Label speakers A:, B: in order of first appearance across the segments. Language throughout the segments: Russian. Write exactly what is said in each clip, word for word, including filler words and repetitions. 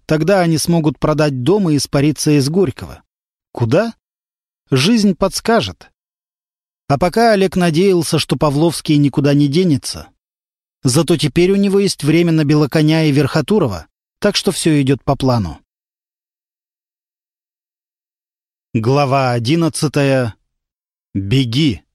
A: Тогда они смогут продать дом и испариться из Горького. Куда? Жизнь подскажет. А пока Олег надеялся, что Павловский никуда не денется. Зато теперь у него есть время на Белоконя и Верхотурова, так что все идет по плану. Глава одиннадцатая. Беги.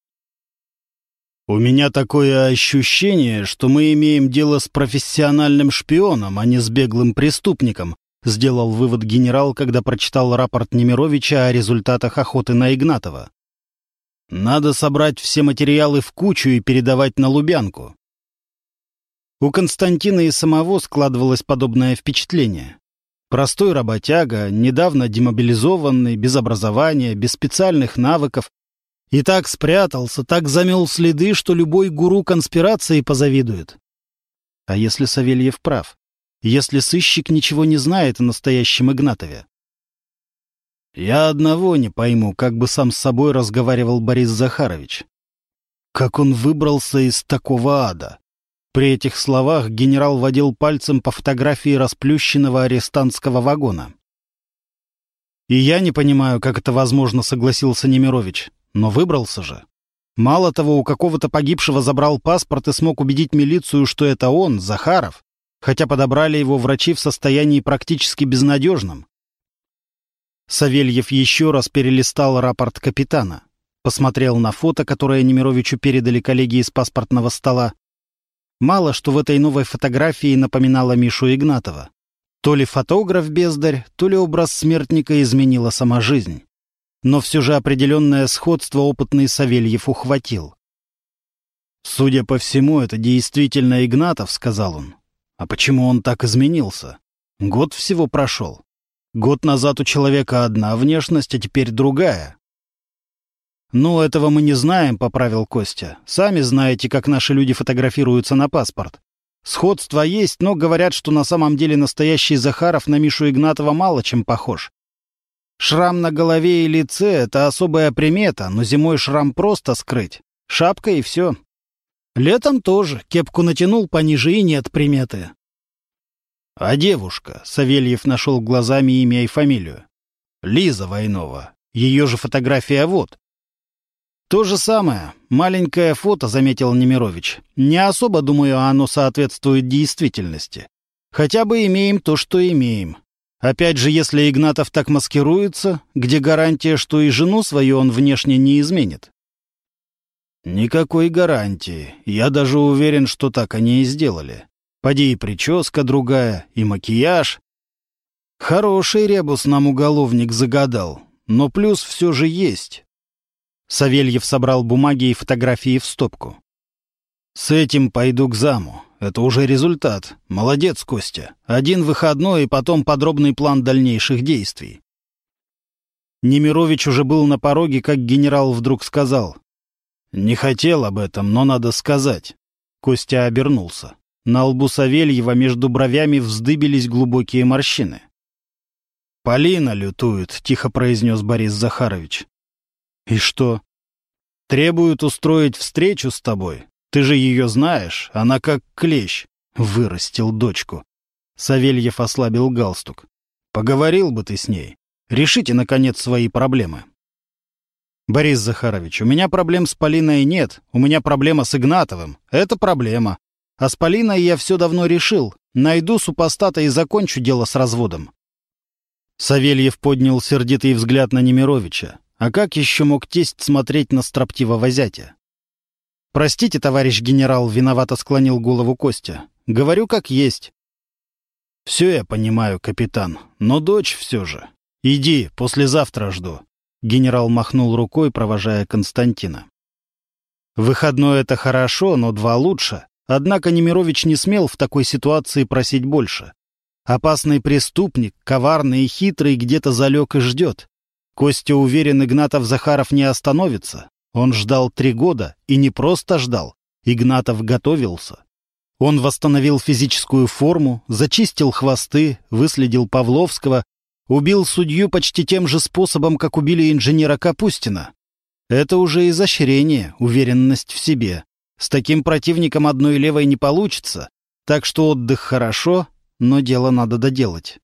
A: «У меня такое ощущение, что мы имеем дело с профессиональным шпионом, а не с беглым преступником», сделал вывод генерал, когда прочитал рапорт Немировича о результатах охоты на Игнатова. «Надо собрать все материалы в кучу и передавать на Лубянку». У Константина и самого складывалось подобное впечатление. Простой работяга, недавно демобилизованный, без образования, без специальных навыков, и так спрятался, так замел следы, что любой гуру конспирации позавидует. А если Савельев прав? Если сыщик ничего не знает о настоящем Игнатове? Я одного не пойму, как бы сам с собой разговаривал Борис Захарович. Как он выбрался из такого ада? При этих словах генерал водил пальцем по фотографии расплющенного арестантского вагона. «И я не понимаю, как это возможно», — согласился Немирович. «Но выбрался же. Мало того, у какого-то погибшего забрал паспорт и смог убедить милицию, что это он, Захаров, хотя подобрали его врачи в состоянии практически безнадежном». Савельев еще раз перелистал рапорт капитана, посмотрел на фото, которое Немировичу передали коллеги из паспортного стола. Мало что в этой новой фотографии напоминало Мишу Игнатова. То ли фотограф-бездарь, то ли образ смертника изменила сама жизнь. Но все же определенное сходство опытный Савельев ухватил. «Судя по всему, это действительно Игнатов», — сказал он. «А почему он так изменился? Год всего прошел. Год назад у человека одна внешность, а теперь другая». «Ну, этого мы не знаем», — поправил Костя. «Сами знаете, как наши люди фотографируются на паспорт. Сходство есть, но говорят, что на самом деле настоящий Захаров на Мишу Игнатова мало чем похож. Шрам на голове и лице — это особая примета, но зимой шрам просто скрыть. Шапка и все. Летом тоже. Кепку натянул пониже и нет приметы». «А девушка?» — Савельев нашел глазами имя и фамилию. «Лиза Войнова. Ее же фотография вот». «То же самое. Маленькое фото», — заметил Немирович. «Не особо, думаю, оно соответствует действительности. Хотя бы имеем то, что имеем. Опять же, если Игнатов так маскируется, где гарантия, что и жену свою он внешне не изменит?» «Никакой гарантии. Я даже уверен, что так они и сделали. Поди и прическа другая, и макияж. Хороший ребус нам уголовник загадал, но плюс все же есть». Савельев собрал бумаги и фотографии в стопку. «С этим пойду к заму. Это уже результат. Молодец, Костя. Один выходной и потом подробный план дальнейших действий». Немирович уже был на пороге, как генерал вдруг сказал. «Не хотел об этом, но надо сказать». Костя обернулся. На лбу Савельева между бровями вздыбились глубокие морщины. «Полина лютует», — тихо произнес Борис Захарович. «И что?» «Требует устроить встречу с тобой. Ты же ее знаешь, она как клещ. Вырастил дочку». Савельев ослабил галстук. «Поговорил бы ты с ней. Решите, наконец, свои проблемы». «Борис Захарович, у меня проблем с Полиной нет. У меня проблема с Игнатовым. Это проблема. А с Полиной я все давно решил. Найду супостата и закончу дело с разводом». Савельев поднял сердитый взгляд на Немировича. А как еще мог тесть смотреть на строптивого зятя? «Простите, товарищ генерал», — виновато склонил голову Костя. «Говорю, как есть». «Все я понимаю, капитан, но дочь все же. Иди, послезавтра жду». Генерал махнул рукой, провожая Константина. Выходной — это хорошо, но два лучше. Однако Немирович не смел в такой ситуации просить больше. Опасный преступник, коварный и хитрый, где-то залег и ждет. Костя уверен, Игнатов-Захаров не остановится. Он ждал три года, и не просто ждал. Игнатов готовился. Он восстановил физическую форму, зачистил хвосты, выследил Павловского, убил судью почти тем же способом, как убили инженера Капустина. Это уже изощрение, уверенность в себе. С таким противником одной левой не получится, так что отдых хорошо, но дело надо доделать.